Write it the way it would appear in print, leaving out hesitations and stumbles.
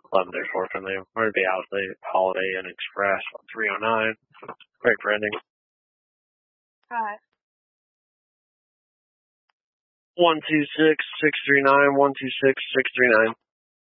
11 days worth, and they would be out the Holiday Inn Express on 309. Great branding. Alright. 126-639, 126-639.